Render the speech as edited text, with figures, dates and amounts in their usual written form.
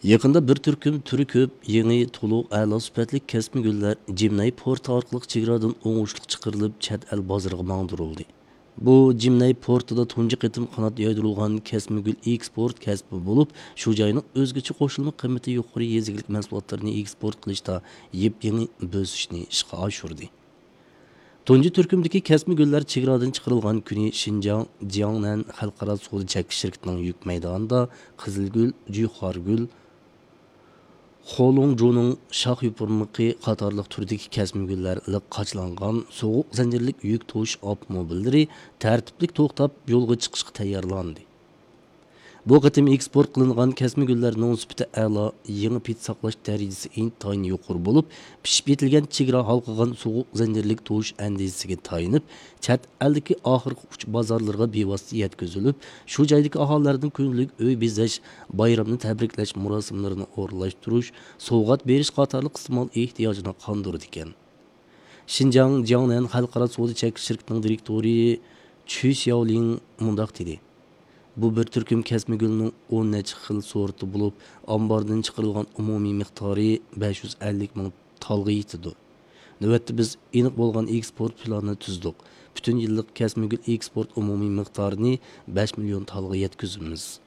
Yaqında bir turkum turi ko'p, yangi, to'liq, a'lo sifatli kasbi gullar Jimnay porti orqali chegaradan o'ng'ishli chiqarilib, chet el bozoriga mangdirildi. Bu Jimnay portida tunji qitim qanot yoydirilgan kasbi gul eksport kasbi bo'lib, shu joyning o'zgacha qo'shilma qiymati yuqori yezilik mahsulotlarini eksport qilishda yep-yangi bosishni ishga oshirdi. Tunji turkumdagi kasbi gullar chegaradan chiqarilgan kuni Xinjiang Jiangnan xalqaro savdo chekish shirkatining yuk maydonida Qizilgul, Juxargul, Xolongjuning shox yupurmiqi qatorliq turdagi kasbi gullar qaçlangan soğuq zanjirlik yuk to'sh avtomobillari tartiblik to'xtab yo'lga chiqishga tayyorlandi. Bu qatim eksport qilingan kasbi gullarning sifati a'lo, yangi pit saqlash darajasi intayin yuqori bo'lib, pishib yetilgan chegara halqagan so'g'uq zanjirlik to'sh andisiga tayinib, chat eldagi oxirgi uch bozorlarga bevosita yetkazilib, shu joydagi aholilarning kunlik uy bezash, bayramni tabriklash marosimlarini o'rinlashtirish, sovg'at berish qatorliq iste'mol ehtiyojini qondirdi ekan. Xinjiang Jiangnan xalqaro savdo chekish shirkatining direktori Chu Xiaoling mundaq dedi: Bu bir turkum kasbi gulning 10 necha xil sorti bo'lib, ombordan chiqarilgan umumiy miqdori 550 ming talga yetadi. Navbatda biz aniq bo'lgan eksport planini tuzdik. Butun yillik kasbi gul eksport umumiy miqdorini 5 million talga yetkazamiz.